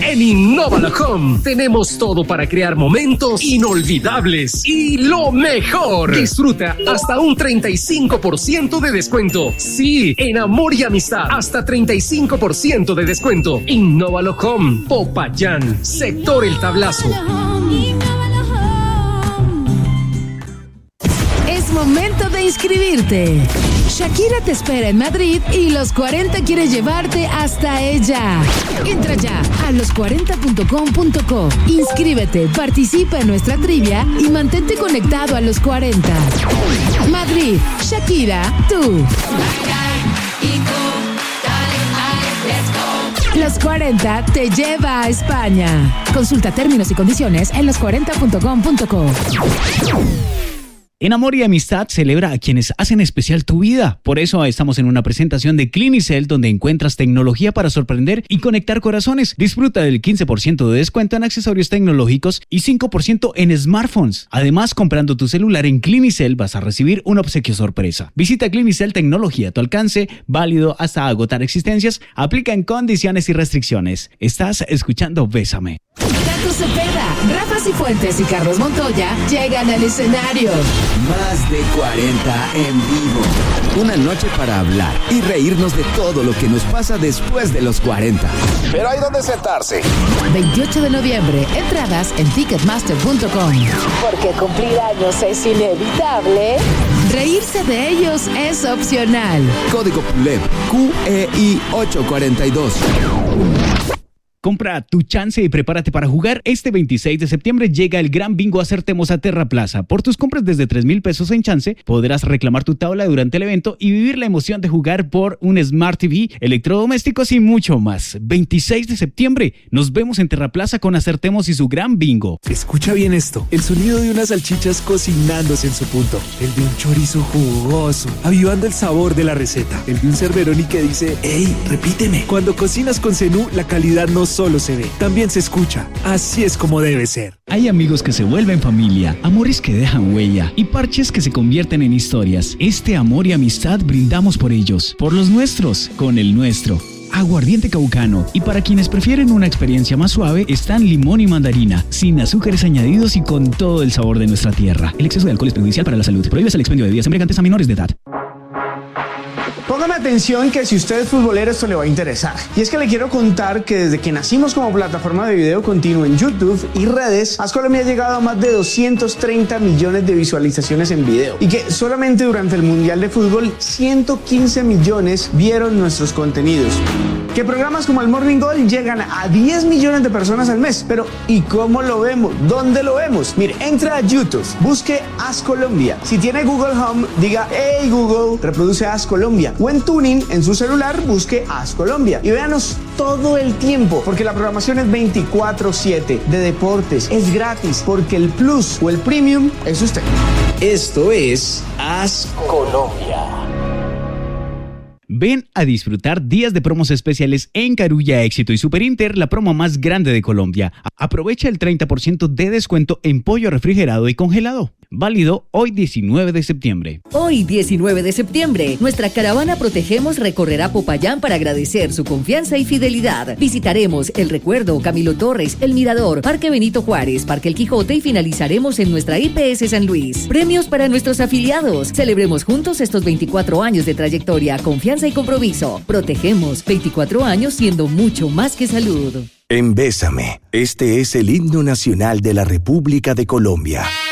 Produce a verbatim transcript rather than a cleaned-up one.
En Innóvalo Home tenemos todo para crear momentos inolvidables y lo mejor. Disfruta hasta un treinta y cinco por ciento de descuento. Sí, en amor y amistad, hasta treinta y cinco por ciento de descuento. Innóvalo Home, Popayán, Sector El Tablazo. Es momento de inscribirte. Shakira te espera en Madrid y Los cuarenta quiere llevarte hasta ella. Entra ya a los cuarenta punto com punto co. Inscríbete, participa en nuestra trivia y mantente conectado a Los cuarenta. Madrid, Shakira, tú. Los cuarenta te lleva a España. Consulta términos y condiciones en los cuarenta punto com punto co. En Amor y Amistad celebra a quienes hacen especial tu vida. Por eso estamos en una presentación de Clinicel donde encuentras tecnología para sorprender y conectar corazones. Disfruta del quince por ciento de descuento en accesorios tecnológicos y cinco por ciento en smartphones. Además, comprando tu celular en Clinicel vas a recibir un obsequio sorpresa. Visita Clinicel, tecnología a tu alcance, válido hasta agotar existencias. Aplica en condiciones y restricciones. Estás escuchando Bésame. Tato Cepeda, Rafa Cifuentes y Carlos Montoya llegan al escenario. Más de cuarenta en vivo. Una noche para hablar y reírnos de todo lo que nos pasa después de los cuarenta. Pero hay donde sentarse. veintiocho de noviembre, entradas en ticketmaster punto com. Porque cumplir años es inevitable, reírse de ellos es opcional. Código P U L E B Q E I ocho cuarenta y dos. Compra tu chance y prepárate para jugar. Este veintiséis de septiembre llega el Gran Bingo Acertemos a Terra Plaza. Por tus compras desde tres mil pesos en chance, podrás reclamar tu tabla durante el evento y vivir la emoción de jugar por un Smart T V, electrodomésticos y mucho más. veintiséis de septiembre, nos vemos en Terra Plaza con Acertemos y su Gran Bingo. Escucha bien esto, el sonido de unas salchichas cocinándose en su punto, el de un chorizo jugoso, avivando el sabor de la receta, el de un cerveroni que dice, ¡ey, repíteme! Cuando cocinas con Zenú, la calidad no solo se ve, también se escucha. Así es como debe ser. Hay amigos que se vuelven familia, amores que dejan huella y parches que se convierten en historias. Este amor y amistad brindamos por ellos, por los nuestros, con el nuestro. Aguardiente caucano. Y para quienes prefieren una experiencia más suave, están limón y mandarina, sin azúcares añadidos y con todo el sabor de nuestra tierra. El exceso de alcohol es perjudicial para la salud. Prohíbes el expendio de bebidas embriagantes a menores de edad. Póngame atención que si usted es futbolero esto le va a interesar. Y es que le quiero contar que desde que nacimos como plataforma de video continuo en YouTube y redes, AzColombia ha llegado a más de doscientos treinta millones de visualizaciones en video. Y que solamente durante el Mundial de Fútbol ciento quince millones vieron nuestros contenidos. Que programas como el Morning Gold llegan a diez millones de personas al mes. Pero ¿y cómo lo vemos? ¿Dónde lo vemos? Mire, entra a YouTube, busque AzColombia. Si tiene Google Home, diga, hey Google, reproduce AzColombia. O en Tuning, en su celular, busque AzColombia. Y véanos todo el tiempo, porque la programación es veinticuatro siete de deportes. Es gratis, porque el Plus o el Premium es usted. Esto es AzColombia. Ven a disfrutar días de promos especiales en Carulla, Éxito y Super Inter, la promo más grande de Colombia. Aprovecha el treinta por ciento de descuento en pollo refrigerado y congelado. Válido hoy diecinueve de septiembre. Hoy diecinueve de septiembre, nuestra caravana Protegemos recorrerá Popayán para agradecer su confianza y fidelidad. Visitaremos El Recuerdo, Camilo Torres, El Mirador, Parque Benito Juárez, Parque El Quijote y finalizaremos en nuestra I P S San Luis. Premios para nuestros afiliados. Celebremos juntos estos veinticuatro años de trayectoria, confianza y compromiso. Protegemos, veinticuatro años siendo mucho más que salud. En Bésame, este es el himno nacional de la República de Colombia.